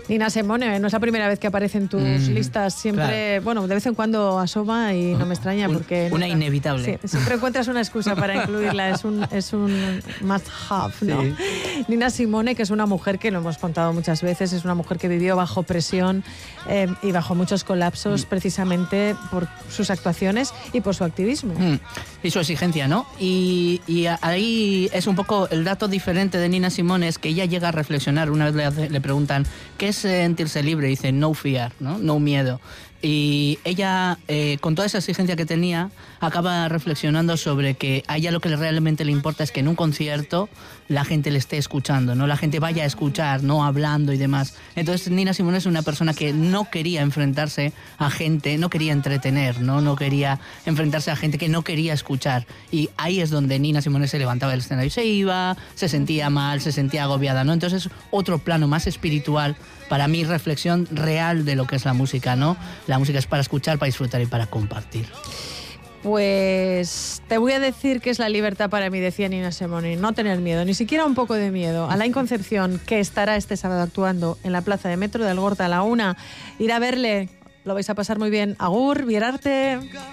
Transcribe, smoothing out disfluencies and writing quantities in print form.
Nina Simone, no es la primera vvez que aparece en tus listas, siempre, claro. Bueno, de vez en cuando asoma y no me extraña porque... Una inevitable. Sí, siempre encuentras una excusa para incluirla, es un must have, ¿no? Sí. Nina Simone, que es una mujer que lo hemos contado muchas veces, es una mujer que vivió bajo presión y bajo muchos colapsos precisamente por sus actuaciones y por su activismo. Y su exigencia, ¿no? Y ahí es un poco el dato diferente de Nina Simone, es que ella llega a reflexionar. Una vez le preguntan ¿qué es sentirse libre? Y dice no fear, ¿no? No miedo. Y ella, con toda esa exigencia que tenía, acaba reflexionando sobre que a ella lo que realmente le importa es que en un concierto la gente le esté escuchando, ¿no? La gente vaya a escuchar, no hablando y demás. Entonces Nina Simone es una persona que no quería enfrentarse a gente, no quería entretener, no quería enfrentarse a gente que no quería escuchar. Y ahí es donde Nina Simone se levantaba del escenario y se iba, se sentía mal, se sentía agobiada, ¿no? Entonces es otro plano más espiritual, para mí, reflexión real de lo que es la música, ¿no? La música es para escuchar, para disfrutar y para compartir. Pues te voy a decir que es la libertad para mí, decía Nina Simone, no tener miedo, ni siquiera un poco de miedo. Alain Concepción, que estará este sábado actuando en la plaza de Metro de Algorta a la 1, ir a verle, lo vais a pasar muy bien. Agur, Vierarte.